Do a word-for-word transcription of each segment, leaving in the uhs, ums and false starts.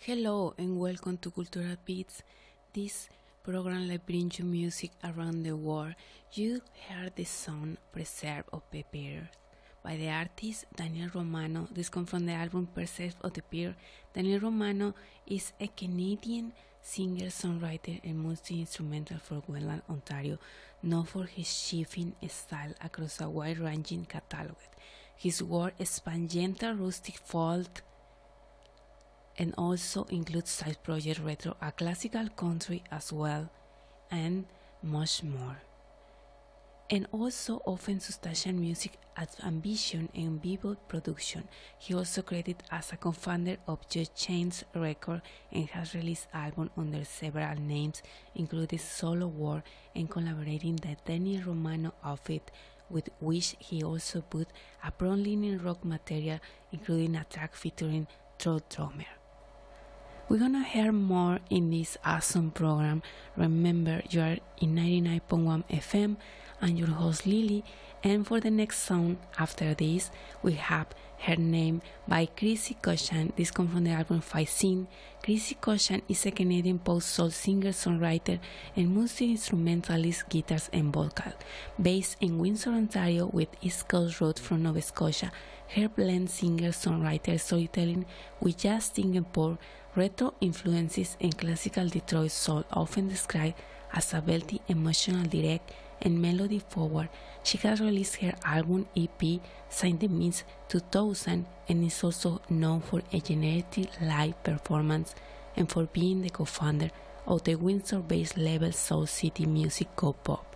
Hello and welcome to Cultural Beats. This program will bring you music around the world. You heard the song Preserve of the Pearl by the artist Daniel Romano. This comes from the album Preserve of the Pearl. Daniel Romano is a Canadian singer, songwriter, and multi-instrumental from Welland, Ontario, known for his shifting style across a wide-ranging catalog. His work spans gentle rustic folk and also includes side project retro, a classical country as well, and much more. And also often substantial music as ambition and vivid production. He also credited as a co-founder of Just Change Records and has released albums under several names, including solo work and collaborating the Daniel Romano outfit, with which he also put a prominent rock material, including a track featuring Throat Drummer. We're gonna hear more in this awesome program. Remember, you are in ninety-nine point one F M and your host Lily. And for the next song after this, we have Her Name by Chrissy Cochan. This comes from the album Five Scene. Chrissy Cochan is a Canadian post-soul singer, songwriter, and multi-instrumentalist, guitars and vocal. Based in Windsor, Ontario, with East Coast roots from Nova Scotia, her blends singer, songwriter, storytelling with jazz, Singapore, retro influences, and classical Detroit soul, often described as a belty, emotional, direct, and melody forward. She has released her album E P Saint the Means two thousand and is also known for a generative live performance and for being the co-founder of the Windsor-based label Soul City Music Co-Pop.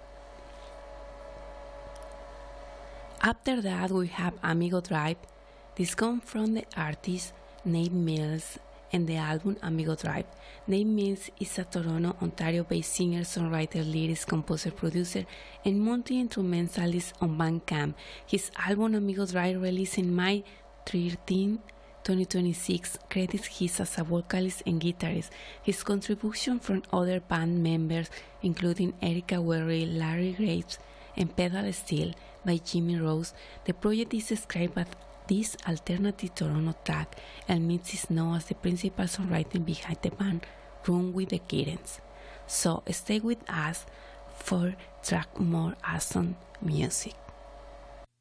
After that, we have Amigo Drive. This comes from the artist Nate Mills and the album Amigo Drive. Nate Mills is a Toronto, Ontario-based singer, songwriter, lyricist, composer, producer, and multi-instrumentalist on Bandcamp. His album Amigo Drive, released in May thirteenth, twenty twenty-six, credits him as a vocalist and guitarist. His contribution from other band members, including Erica Werry, Larry Graves, and Pedal Steel by Jimmy Rose. The project is described as this alternative Toronto track, and Mitz is known as the principal songwriter behind the band Room with the Kittens. So stay with us for track more awesome music.